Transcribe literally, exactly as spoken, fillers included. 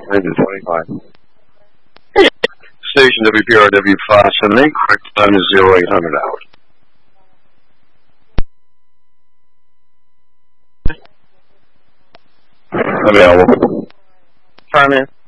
Engine twenty-five. Station W P R W five seven eight, correct time is zero eight hundred hours. Available. Front end.